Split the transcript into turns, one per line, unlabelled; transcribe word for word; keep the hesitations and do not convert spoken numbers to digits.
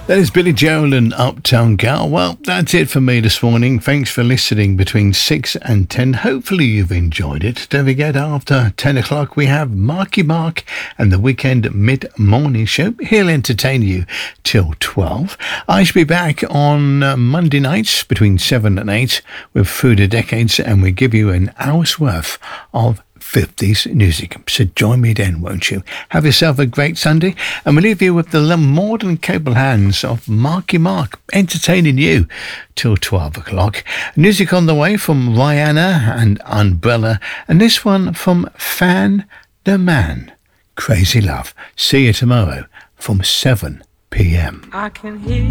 That is Billy Joel and Uptown Girl. Well, that's it for me this morning. Thanks for listening between six and ten. Hopefully you've enjoyed it. Don't forget, after ten o'clock, we have Marky Mark and the Weekend Mid-Morning Show. He'll entertain you till twelve. I shall be back on uh, Monday nights between seven and eight with Through the Decades, and we give you an hour's worth of fifties music. So join me then, won't you? Have yourself a great Sunday, and we'll leave you with the more than capable hands of Marky Mark, entertaining you till twelve o'clock. Music on the way from Rihanna and Umbrella, and this one from Fan the Man, Crazy Love. See you tomorrow from seven p.m.
I can hear